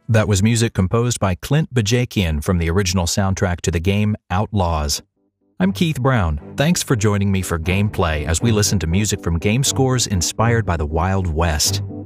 That was music composed by Clint Bajakian from the original soundtrack to the game Outlaws. I'm Keith Brown. Thanks for joining me for Gameplay as we listen to music from game scores inspired by the Wild West.